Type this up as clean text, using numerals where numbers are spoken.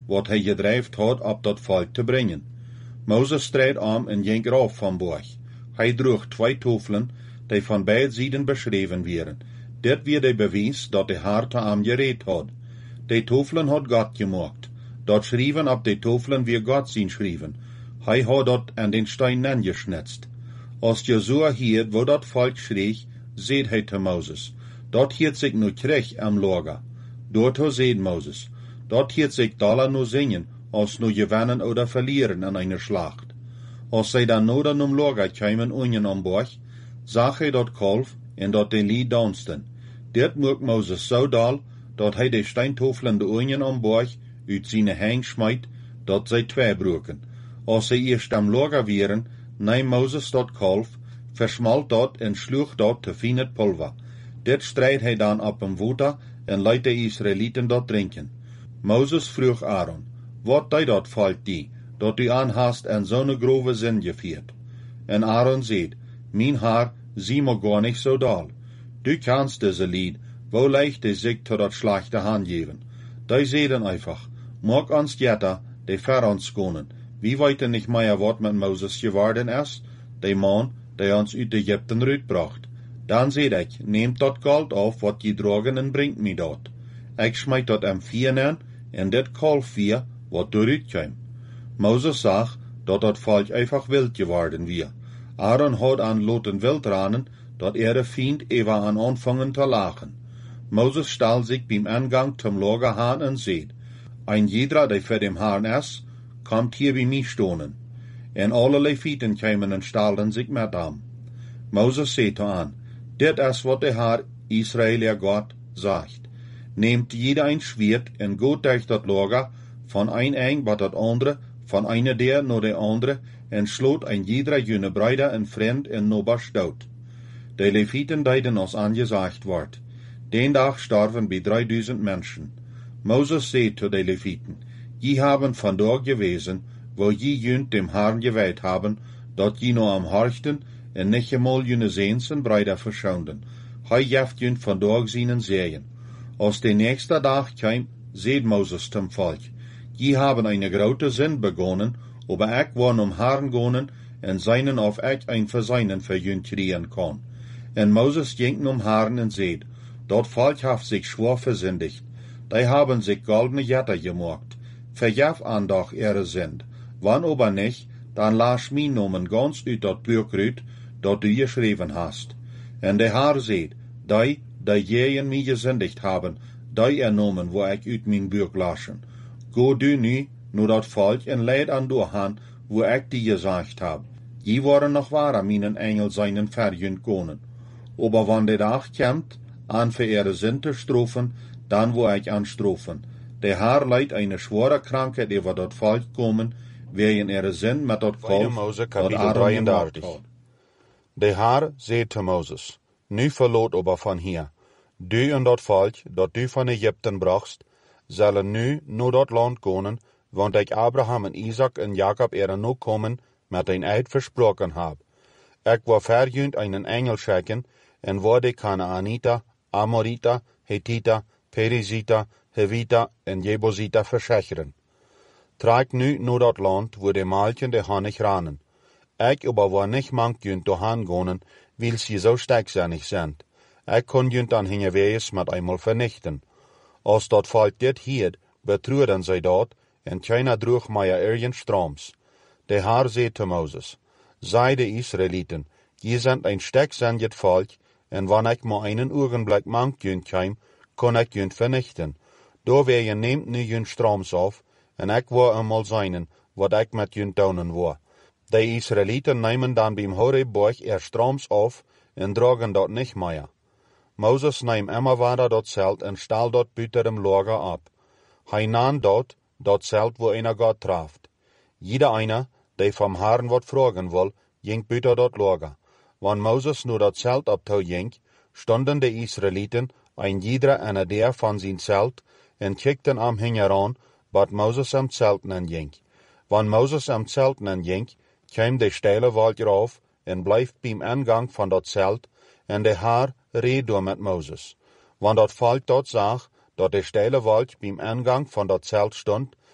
wat hij gedreven had op dat volk te brengen. Mozes strijd om en ging eraf van borg. Hij droeg 2 tafelen, die van beide zijden beschreven werden. Dit weer de bewijs dat de Heer te hem gereed had. De tafelen had God gemaakt. Dat schrijven op de tafelen weer God zien schrijven. Hij had dat aan den stein aangesnitst. Als Josua hiert, wo dat volk schreeg, zeed hij te Mozes. Dat hiert zich nu terug am Lager. Dort zeed Mozes. Dat hiert zich daller nu zingen, als nu gewinnen oder verlieren in einer Schlacht. Als zij dan noder num Lager kwamen unjen am Borg, zag hij dat kalf en dat de lied dansten. Dit mocht Mozes zo dal, dat hij de steintofelen de unjen am Borg uit zijn hang smijt, dat zij 2 broken. Als zij eerst am Lager waren, neem Mozes dat kalf, versmalt dat en sloeg dat te fijn pulver. Dit strijd hij dan op een water en liet de Israëlieten dat drinken. Mozes vroeg Aaron, wat deed dat volk die, dat u aanhaast en zo'n grove zin gevierd? En Aaron zei, mijn Haar, zie me gar niet zo dal. Du kannst deze lied, wo leicht de zich tot dat slechte hand geven. Die zeiden einfach, mag ons jetta, de ver ons schonen. Wie weten nicht mehr, wat met Moses geworden is? De man, die ons uit Egypten uitbracht. Dan zei ik, neemt dat goud af, wat je drogen en brengt me dat. Ik smijt dat am vier aan, en dit kalf vier, wat eruit kwam. Moses zag, dat volk einfach wild geworden weer. Aaron had aan loten wild ranen, dat de Feind even aan aanvangen te lachen. Moses stal zich beim Eingang zum Lager aan en zei, ein jeder, die voor dem Herrn is, komt hier bij mij stonen. En alle Levieten kwamen en stalden zich met hem. Moses zei te aan, dit is wat de Herr Israël God zegt. Neemt jeder ein Schwert en gaat durch dat Lager, van een eng wat dat andere, van eine der naar de andere, en sloot een jeder jene bruider en vriend en nobers dood. De Levieten deden als aangezegd wordt. Den dag starven bij 3000 mensen. Moses zei te de Levieten, je hebben vandaag gewezen, wo je junt dem Herrn gewijd hebben, dat je nou am harchten en nicht eenmaal jene zeens en bruider verschounden. Hij jeft junt vandaag zien zeeën. Als de nächste dag kwam, zei Moses zum volk, je hebben eine grote zin begonnen, aber ik wou om Herrn gonen en seinen of ik ein Verseinen für junt kriegen kon. En Moses ging om Herrn en zei, dat volk heeft zich schwor versündigt. Die haben sich goldene Jetter gemacht. Verjaf aan doch ihre Sünd. Wann aber nicht, dann lass mich nomen ganz uit dat Buch uit, dat du geschrieben hast. En de Herr seht, die jeen mich gesündigt haben, die nomen, wo ich uit mein Buch lassen. Go du nu dat Volk en leid an du han, wo ich die gesagt hab. Je waren noch wahrer meinen Engel seinen verjünd konen. Aber wann de Dag kommt, an für ihre Sünd te strofen, dann wo ich anstrofen. Der Herr leidt eine schwere Krankheit über dat Volk kommen, wegen ihre Sünd mit dat Kalf, Mose kapitel 33. Der Herr zei te Moses, nu verloot aber von hier. Du en dat Volk, dat du von Ägypten brachtst, zullen nu naar dat land komen, want ik Abraham en Isaac en Jacob er nu komen, met een eid versproken heb. Ik wil verjunt einen engel schicken, en wil de Kanaanita, Amorita, Hethita, Perizita, Hevita en Jebusita verzekeren. Trek nu naar dat land, wo de Malchen de Honig ranen. Ik aber wil niet mank junt doorheen gaan, weil sie so sterksinnig sind. Ik kon junt dan hingewees met eenmaal vernichten. Als dat volk dit hiert, betreuden zij dat, en keiner droeg meer ergens stroms. De Herr zei te Moses, sei de Israëlieten, je zijn een sterksinnig volk, en wanneer ik maar einen ogenblik mank junt kwam, kon ik junt vernichten. Door je neemt nu junt stroms af, en ik wil eenmaal zijn, wat ik met junt doen wil. De Israëlieten nemen dan beim Horebberg er stroms af, en dragen dat niet meer. Moses neemt immer wieder dat Zelt en stal dat buiten dem Lager ab. Hij nahm dat Zelt, wo einer Gott treft. Jeder einer, der vom Herrn wat fragen will, ging buiten dat Lager. Wann Moses nur dat Zelt abtau ging, stonden de Israëlieten, ein jeder en der van zijn Zelt, en kijkten am hingeran, wat Moses am Zelten en ging. Wann Moses am Zelten en ging, kwam de steile Wald rauf, en bleef beim Eingang van dat Zelt, en de Herr reed door met Moses. Wann dat volk dat zag, dat de steile Wald beim Eingang van dat Zelt stond,